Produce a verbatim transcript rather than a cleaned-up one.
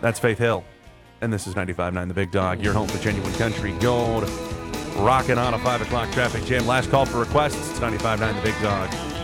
That's Faith Hill. And this is ninety-five point nine The Big Dog, your home for genuine country gold. Rocking on a five o'clock traffic jam. Last call for requests. It's ninety-five point nine The Big Dog.